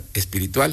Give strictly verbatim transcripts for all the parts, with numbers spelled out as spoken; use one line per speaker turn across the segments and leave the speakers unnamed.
espiritual.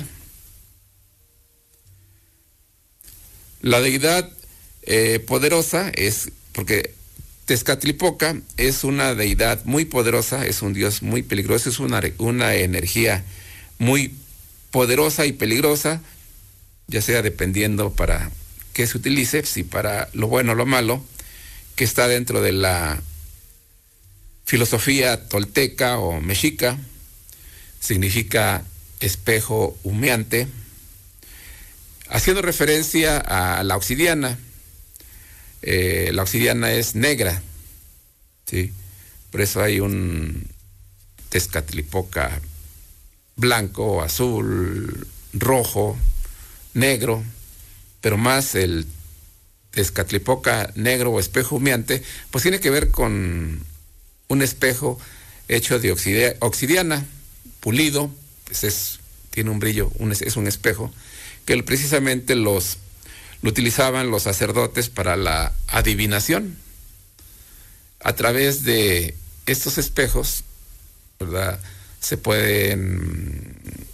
La deidad eh, poderosa es, porque Tezcatlipoca es una deidad muy poderosa, es un dios muy peligroso, es una, una energía muy poderosa y peligrosa, ya sea dependiendo para qué se utilice, si para lo bueno o lo malo, que está dentro de la filosofía tolteca o mexica. Significa espejo humeante, haciendo referencia a la obsidiana. Eh, la obsidiana es negra, ¿sí? Por eso hay un Tezcatlipoca blanco, azul, rojo, negro, pero más el Tezcatlipoca negro o espejo humeante, pues tiene que ver con un espejo hecho de obsidia- obsidiana, pulido, pues es, tiene un brillo, un, es un espejo, que precisamente los, lo utilizaban los sacerdotes para la adivinación. A través de estos espejos, ¿verdad?, se pueden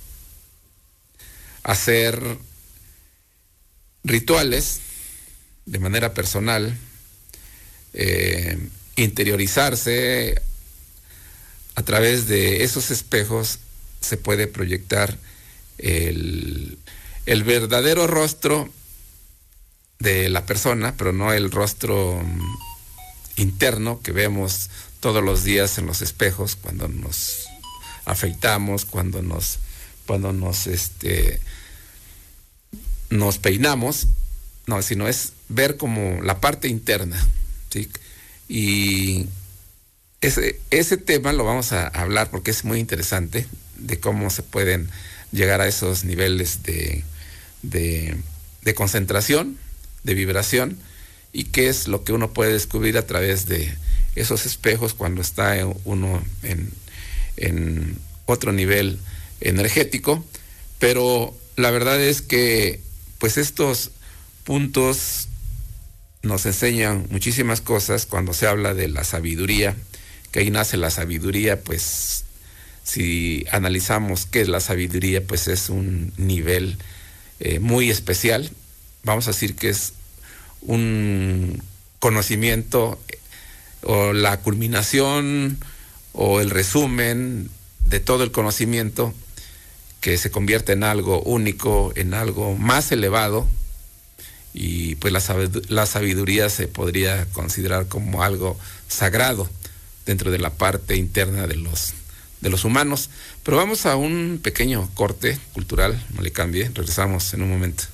hacer rituales de manera personal, eh, interiorizarse. A través de esos espejos se puede proyectar el, el verdadero rostro de la persona, pero no el rostro interno que vemos todos los días en los espejos cuando nos afeitamos, cuando nos, cuando nos, este, nos peinamos, no, sino es ver como la parte interna, ¿sí? Y ese, ese tema lo vamos a hablar porque es muy interesante, de cómo se pueden llegar a esos niveles de, de, de concentración, de vibración, y qué es lo que uno puede descubrir a través de esos espejos cuando está uno en, en otro nivel energético. Pero la verdad es que pues estos puntos nos enseñan muchísimas cosas cuando se habla de la sabiduría, que ahí nace la sabiduría. Pues si analizamos qué es la sabiduría, pues es un nivel eh, muy especial. Vamos a decir que es un conocimiento o la culminación o el resumen de todo el conocimiento que se convierte en algo único, en algo más elevado, y pues la, sabid- la sabiduría se podría considerar como algo sagrado dentro de la parte interna de los, de los humanos. Pero vamos a un pequeño corte cultural, no le cambie, regresamos en un momento.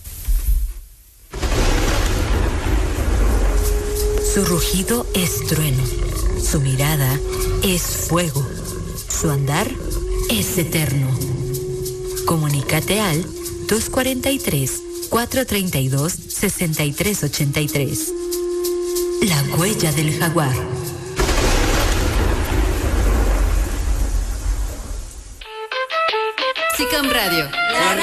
Su rugido es trueno, su mirada es fuego, su andar es eterno. Comunícate al dos cuarenta y tres, cuatrocientos treinta y dos, sesenta y tres ochenta y tres. La huella del jaguar.
SICAM Radio.